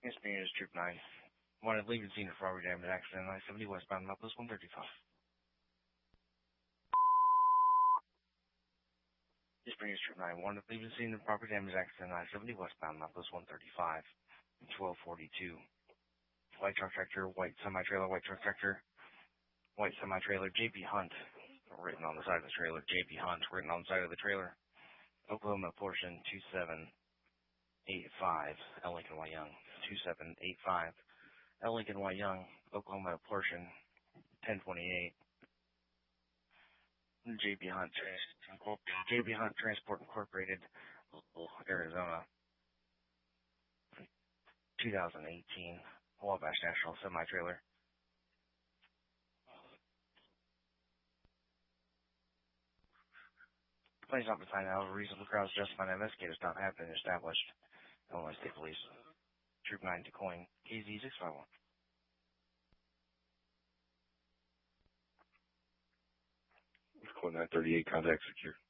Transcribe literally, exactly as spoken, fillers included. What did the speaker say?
Experience Troop nine. Wanted leaving scene of property damage accident on I seventy westbound Northwest one thirty-five. Experience Troop nine. Wanted leaving scene of property damage accident on I seventy westbound Northwest one thirty-five. twelve forty-two. White truck tractor, white semi-trailer, white truck tractor, white semi-trailer, J P Hunt, written on the side of the trailer, J P Hunt, written on the side of the trailer, Oklahoma portion two seven eight five, L. Lincoln Y. Young, two seven eight five, L. Lincoln Y. Young, Oklahoma portion ten twenty-eight, J P Hunt, J P Hunt Transport Incorporated, Arizona, two thousand eighteen, Wabash National Semi-Trailer. Plaintiff not been signed out of a reasonable grounds justified investigators not have been established. Illinois State Police. Troop nine to coin. K Z six five one. Code nine thirty-eight, contact secure.